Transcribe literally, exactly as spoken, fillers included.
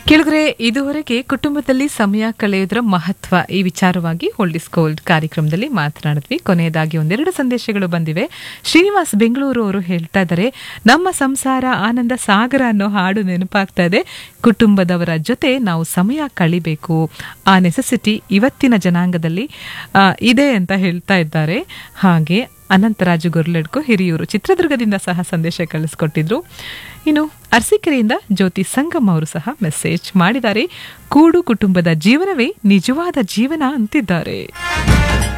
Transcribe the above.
ಕೇಳಿದ್ರೆ ಇದುವರೆಗೆ ಕುಟುಂಬದಲ್ಲಿ ಸಮಯ ಕಳೆಯುವುದರ ಮಹತ್ವ ಈ ವಿಚಾರವಾಗಿ ಓಲ್ಡ್ ಇಸ್ ಗೋಲ್ಡ್ ಕಾರ್ಯಕ್ರಮದಲ್ಲಿ ಮಾತನಾಡಿದ್ವಿ. ಕೊನೆಯದಾಗಿ ಒಂದೆರಡು ಸಂದೇಶಗಳು ಬಂದಿವೆ. ಶ್ರೀನಿವಾಸ್ ಬೆಂಗಳೂರು ಅವರು ಹೇಳ್ತಾ ಇದ್ದಾರೆ, ನಮ್ಮ ಸಂಸಾರ ಆನಂದ ಸಾಗರ ಅನ್ನೋ ಹಾಡು ನೆನಪಾಗ್ತಾ ಇದೆ. ಕುಟುಂಬದವರ ಜೊತೆ ನಾವು ಸಮಯ ಕಳಿಬೇಕು, ಆ ನೆಸೆಸಿಟಿ ಇವತ್ತಿನ ಜನಾಂಗದಲ್ಲಿ ಇದೆ ಅಂತ ಹೇಳ್ತಾ ಇದ್ದಾರೆ. ಹಾಗೆ ಅನಂತರಾಜು ಗೊರ್ಲೆಡ್ಕೋ ಹಿರಿಯೂರು ಚಿತ್ರದುರ್ಗದಿಂದ ಸಹ ಸಂದೇಶ ಕಳಿಸ್ಕೊಟ್ಟಿದ್ರು. ಇನ್ನು ಅರಸೀಕೆರೆಯಿಂದ ಜ್ಯೋತಿ ಸಂಗಮ್ ಅವರು ಸಹ ಮೆಸೇಜ್ ಮಾಡಿದ್ದಾರೆ. ಕೂಡು ಕುಟುಂಬದ ಜೀವನವೇ ನಿಜವಾದ ಜೀವನ ಅಂತಿದ್ದಾರೆ.